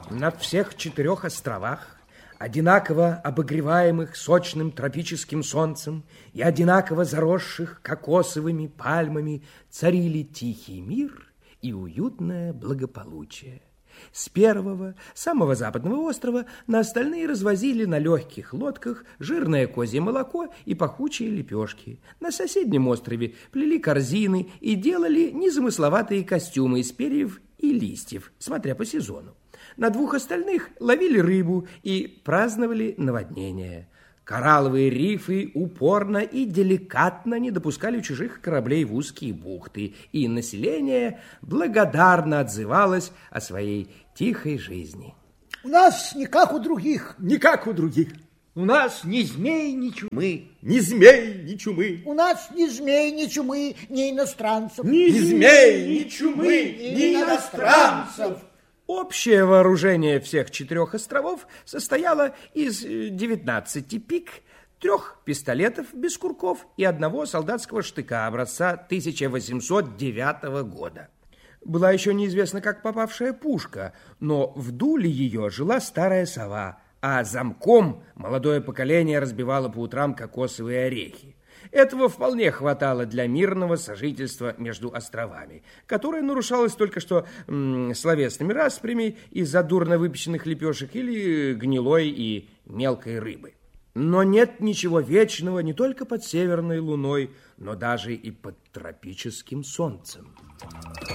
На всех 4 островах, одинаково обогреваемых сочным тропическим солнцем и одинаково заросших кокосовыми пальмами, царили тихий мир и уютное благополучие. С первого, самого западного острова на остальные развозили на легких лодках жирное козье молоко и пахучие лепешки. На соседнем острове плели корзины и делали незамысловатые костюмы из перьев и листьев, смотря по сезону. На 2 остальных ловили рыбу и праздновали наводнение. Коралловые рифы упорно и деликатно не допускали чужих кораблей в узкие бухты, и население благодарно отзывалось о своей тихой жизни. У нас не как у других. Не как у других. У нас ни змей, ни чумы. Ни змей, ни чумы. У нас ни змей, ни чумы, ни иностранцев. Ни змей, ни чумы, ни иностранцев. Общее вооружение всех 4 островов состояло из 19 пик, 3 пистолетов без курков и 1 солдатского штыка образца 1809 года. Была еще неизвестно как попавшая пушка, но в дуле ее жила старая сова, а замком молодое поколение разбивало по утрам кокосовые орехи. Этого вполне хватало для мирного сожительства между островами, которое нарушалось только что словесными распрями из-за дурно выпеченных лепешек или гнилой и мелкой рыбы. Но нет ничего вечного не только под северной луной, но даже и под тропическим солнцем.